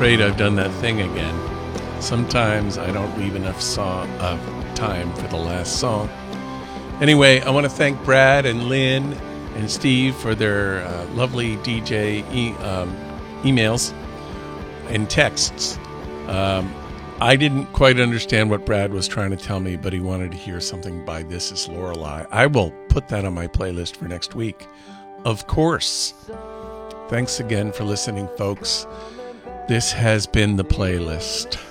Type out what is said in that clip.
afraid I've done that thing again. Sometimes I don't leave enough time for the last song. Anyway, I want to thank Brad and Lynn and Steve for their lovely DJ emails and texts. I didn't quite understand what Brad was trying to tell me, but he wanted to hear something by This Is Lorelei. I will put that on my playlist for next week. Of course. Thanks again for listening, folks. This has been The Playlist.